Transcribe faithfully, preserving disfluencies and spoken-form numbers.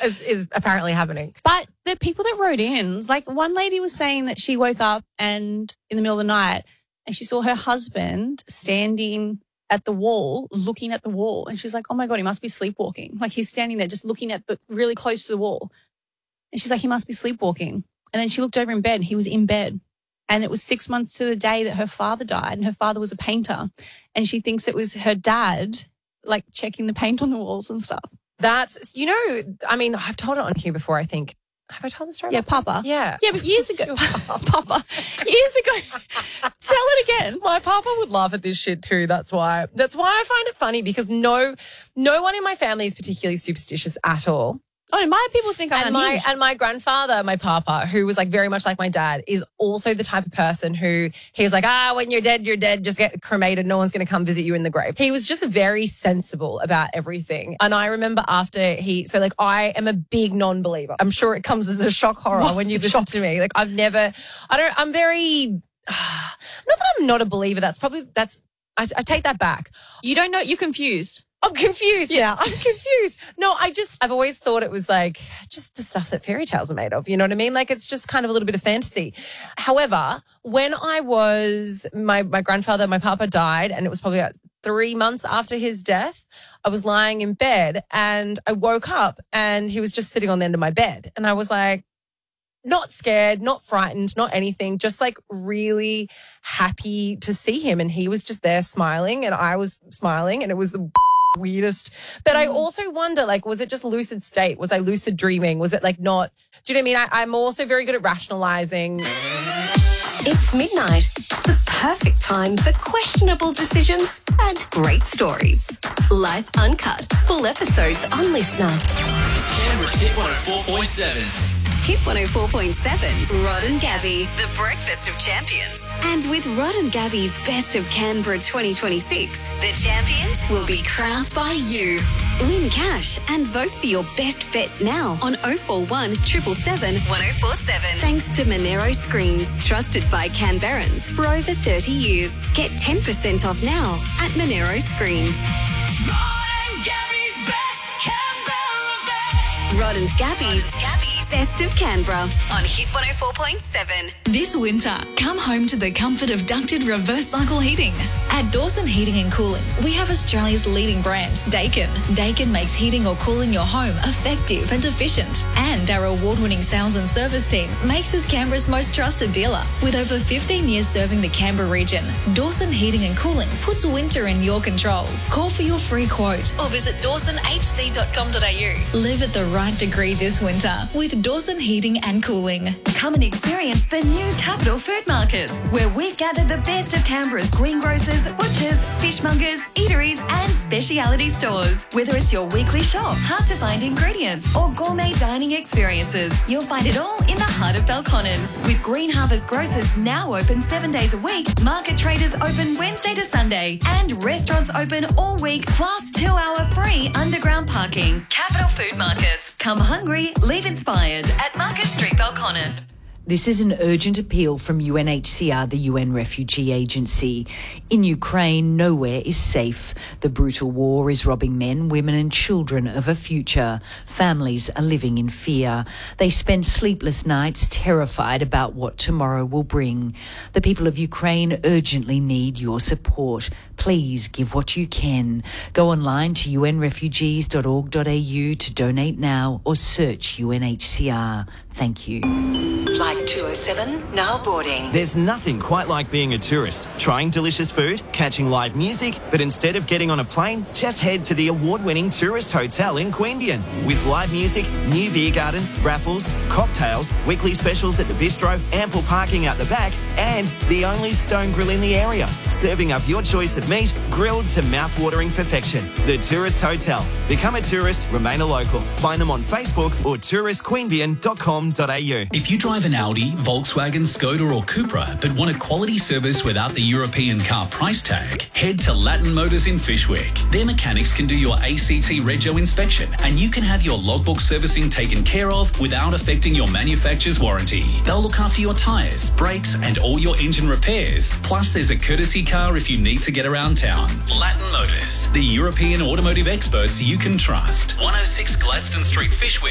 is, is apparently happening. But the people that wrote in, like one lady was saying that she woke up and in the middle of the night and she saw her husband standing at the wall, looking at the wall. And she's like, oh my God, he must be sleepwalking. Like he's standing there just looking at the really close to the wall. And she's like, he must be sleepwalking. And then she looked over in bed and he was in bed. And it was six months to the day that her father died, and her father was a painter. And she thinks it was her dad, like checking the paint on the walls and stuff. That's, you know, I mean, I've told it on here before, I think. Have I told the story? Yeah, Papa. Yeah. Yeah, but years ago. Papa. Years ago. Tell it again. My Papa would laugh at this shit too. That's why. That's why I find it funny, because no, no one in my family is particularly superstitious at all. Oh, my people think I'm and my unhinged. and my grandfather, my papa, who was like very much like my dad, is also the type of person who he's like, ah, when you're dead, you're dead. Just get cremated. No one's going to come visit you in the grave. He was just very sensible about everything. And I remember after he, so like I am a big non-believer. I'm sure it comes as a shock horror What? when you listen to me. Like I've never, I don't, I'm very, uh, not that I'm not a believer. That's probably that's. I, I take that back. You don't know. You're confused. I'm confused now. I'm confused. No, I just, I've always thought it was like just the stuff that fairy tales are made of. You know what I mean? Like it's just kind of a little bit of fantasy. However, when I was, my, my grandfather, my papa died, and it was probably about three months after his death, I was lying in bed and I woke up and he was just sitting on the end of my bed. And I was like, not scared, not frightened, not anything, just like really happy to see him. And he was just there smiling and I was smiling, and it was the weirdest. But I also wonder, like, was it just lucid state? Was I lucid dreaming? Was it like not, do you know what I mean? I, I'm also very good at rationalizing. It's midnight, the perfect time for questionable decisions and great stories. Life Uncut, full episodes on Listener. Canberra's Hit one oh four point seven. Hit one oh four point seven's Rod and Gabby, the breakfast of champions. And with Rod and Gabby's Best of Canberra twenty twenty-six, the champions will be crowned by you. Win cash and vote for your best bet now on oh four one, seven seven seven, one oh four seven. Thanks to Monero Screens, trusted by Canberrans for over thirty years. Get ten percent off now at Monero Screens. Rod and Gabby's Best Canberra Bet. Rod and Gabby's, Gabby's Best of Canberra on Hit one oh four point seven. This winter, come home to the comfort of ducted reverse cycle heating. At Dawson Heating and Cooling, we have Australia's leading brand, Dakin. Dakin makes heating or cooling your home effective and efficient. And our award-winning sales and service team makes us Canberra's most trusted dealer. With over fifteen years serving the Canberra region, Dawson Heating and Cooling puts winter in your control. Call for your free quote or visit dawson h c dot com dot a u. Live at the right degree this winter with Dawson Heating and Cooling. Come and experience the new Capital Food Market, where we've gathered the best of Canberra's greengrocers, butchers, fishmongers, eateries and speciality stores. Whether it's your weekly shop, hard-to-find ingredients or gourmet dining experiences, you'll find it all in the heart of Belconnen. With Green Harvest Grocers now open seven days a week, market traders open Wednesday to Sunday, and restaurants open all week, plus two-hour free underground parking. Capital Food Markets. Come hungry, leave inspired at Market Street, Belconnen. This is an urgent appeal from U N H C R, the U N Refugee Agency. In Ukraine, nowhere is safe. The brutal war is robbing men, women and children of a future. Families are living in fear. They spend sleepless nights terrified about what tomorrow will bring. The people of Ukraine urgently need your support. Please give what you can. Go online to u n refugees dot org dot a u to donate now or search U N H C R. Thank you. Flight two oh seven, now boarding. There's nothing quite like being a tourist, trying delicious food, catching live music, but instead of getting on a plane, just head to the award-winning tourist hotel in Queanbeyan. With live music, new beer garden, raffles, cocktails, weekly specials at the bistro, ample parking out the back, and the only stone grill in the area, serving up your choice of meat, grilled to mouth-watering perfection. The Tourist Hotel. Become a tourist, remain a local. Find them on Facebook or tourist queanbeyan dot com dot a u. If you drive an Audi, Volkswagen, Skoda or Cupra but want a quality service without the European car price tag, head to Latin Motors in Fyshwick. Their mechanics can do your A C T Rego inspection and you can have your logbook servicing taken care of without affecting your manufacturer's warranty. They'll look after your tyres, brakes and all your engine repairs. Plus there's a courtesy car if you need to get around town. Latin Motors, the European automotive experts you can trust. one oh six Gladstone Street, Fyshwick.